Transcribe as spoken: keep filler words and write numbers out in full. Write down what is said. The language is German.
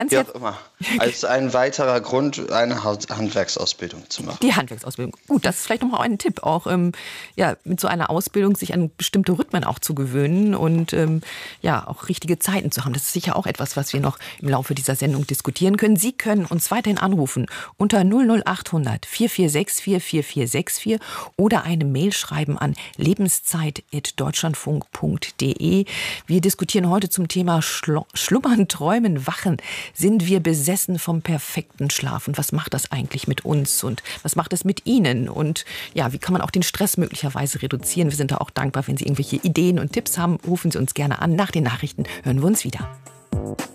Ans Wie Herz. auch immer. Als ein weiterer Grund, eine Handwerksausbildung zu machen. Die Handwerksausbildung. Gut, das ist vielleicht nochmal ein Tipp, auch ähm, ja, mit so einer Ausbildung sich an bestimmte Rhythmen auch zu gewöhnen und ähm, ja, auch richtige Zeiten zu haben. Das ist sicher auch etwas, was wir noch im Laufe dieser Sendung diskutieren können. Sie können uns weiterhin anrufen unter null null acht hundert vier vier sechs vier vier vier sechs vier oder eine Mail schreiben an lebenszeit at deutschlandfunk punkt de. Wir diskutieren heute zum Thema Schlo- Schlummern, Träumen, Wachen. Sind wir besessen vom perfekten Schlaf? Und was macht das eigentlich mit uns? Und was macht es mit Ihnen? Und ja, wie kann man auch den Stress möglicherweise reduzieren? Wir sind da auch dankbar, wenn Sie irgendwelche Ideen und Tipps haben. Rufen Sie uns gerne an. Nach den Nachrichten hören wir uns wieder.